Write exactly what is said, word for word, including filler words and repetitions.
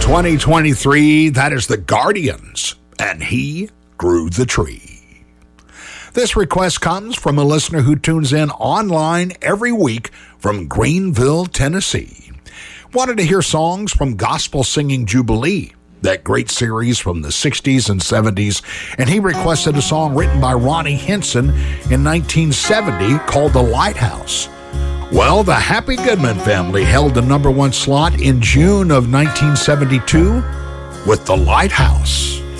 twenty twenty-three, that is the Guardians, and He Grew the Tree. This request comes from a listener who tunes in online every week from Greenville, Tennessee. Wanted to hear songs from Gospel Singing Jubilee, that great series from the sixties and seventies, and he requested a song written by Ronnie Henson in nineteen seventy called The Lighthouse. Well, the Happy Goodman family held the number one slot in June of nineteen seventy-two with The Lighthouse.